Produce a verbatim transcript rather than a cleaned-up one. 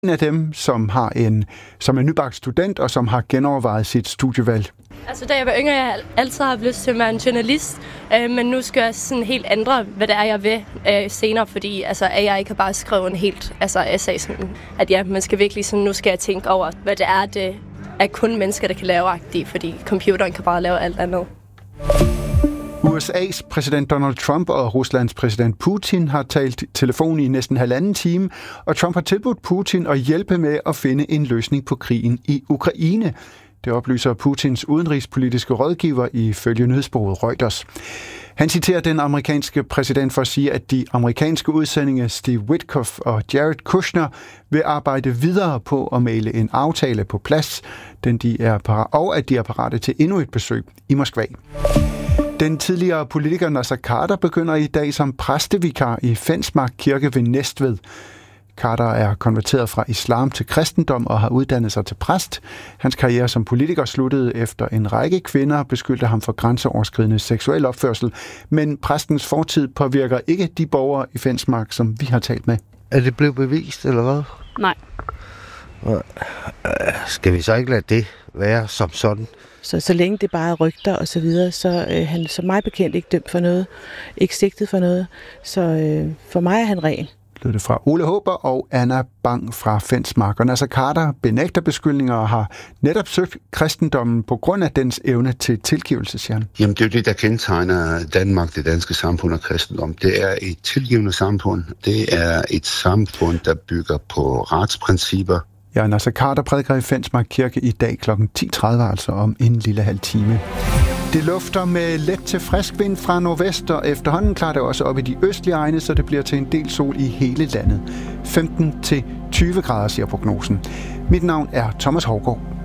En af dem, som, har en, som er nybagt student og som har genovervejet sit studievalg. Altså, da jeg var yngre, jeg altid har lyst til at være en journalist, øh, men nu skal jeg sådan helt ændre, hvad det er, jeg vil øh, senere, fordi altså, at jeg ikke har bare skrevet en helt altså, essay, sådan, at ja, man skal virkelig sådan, nu skal jeg tænke over, hvad det er, det er kun mennesker, der kan lave agtigt, fordi computeren kan bare lave alt andet. U S A's præsident Donald Trump og Ruslands præsident Putin har talt telefon i næsten halvanden time, og Trump har tilbudt Putin at hjælpe med at finde en løsning på krigen i Ukraine. Det oplyser Putins udenrigspolitiske rådgiver ifølge nyhedsbureauet Reuters. Han citerer den amerikanske præsident for at sige, at de amerikanske udsendinge Steve Witkoff og Jared Kushner vil arbejde videre på at male en aftale på plads, den de er parat, og at de er parate til endnu et besøg i Moskva. Den tidligere politiker Naser Khader begynder i dag som præstevikar i Fensmark Kirke ved Næstved. Khader er konverteret fra islam til kristendom og har uddannet sig til præst. Hans karriere som politiker sluttede efter en række kvinder beskyldte ham for grænseoverskridende seksuel opførsel, men præstens fortid påvirker ikke de borgere i Fensmark, som vi har talt med. Er det blevet bevist, eller hvad? Nej. Skal vi så ikke lade det være som sådan? Så, så længe det bare er rygter og så videre, så er øh, han som mig bekendt ikke dømt for noget, ikke sigtet for noget. Så øh, for mig er han ren. Lød det fra Ole Håber og Anna Bang fra Fensmark. Og Naser Khader benægter beskyldninger og har netop søgt kristendommen på grund af dens evne til tilgivelse, siger han. Jamen det er jo det, der kendetegner Danmark, det danske samfund og kristendom. Det er et tilgivende samfund. Det er et samfund, der bygger på retsprincipper. Ja, Naser Khader prædiker i Fensmark Kirke i dag klokken ti tredive, altså om en lille halv time. Det lufter med let til frisk vind fra nordvest, og efterhånden klarer det også op i de østlige egne, så det bliver til en del sol i hele landet. femten til tyve grader, siger prognosen. Mit navn er Thomas Hougaard.